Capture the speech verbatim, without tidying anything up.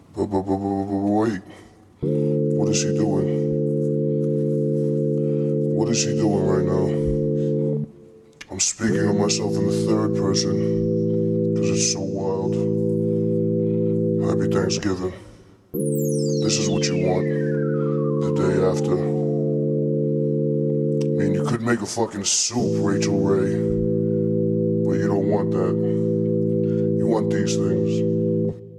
But, but, but, but, but wait, what is she doing? What is she doing right now? I'm speaking of myself in the third person, because it's so wild. Happy Thanksgiving. This is what you want the day after. I mean, you could make a fucking soup, Rachel Ray, but you don't want that. You want these things.